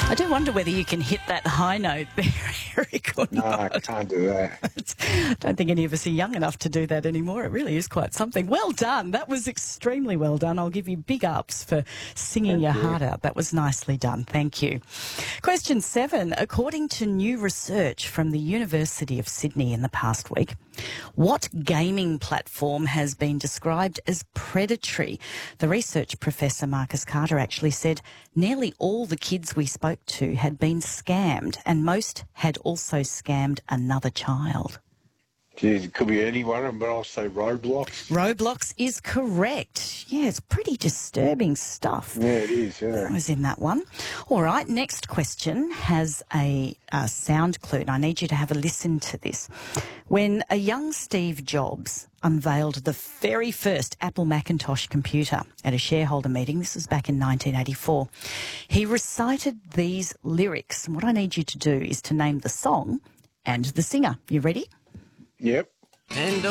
I do wonder whether you can hit that high note there, Eric, or No, not. I can't do that. I don't think any of us are young enough to do that anymore. It really is quite something. Well done. That was extremely well done. I'll give you big ups for singing your heart out. That was nicely done. Thank you. Question 7. According to new research from the University of Sydney in the past week, what gaming platform has been described as predatory? The research professor, Marcus Carter, actually said nearly all the kids we spoke to had been scammed, and most had also scammed another child. Geez, it could be any one of them, but I'll say Roblox. Roblox is correct. Yeah, it's pretty disturbing stuff. Yeah, it is, yeah. I was in that one. All right, next question has a sound clue, and I need you to have a listen to this. When a young Steve Jobs unveiled the very first Apple Macintosh computer at a shareholder meeting, this was back in 1984, he recited these lyrics. And what I need you to do is to name the song and the singer. You ready? Yep. And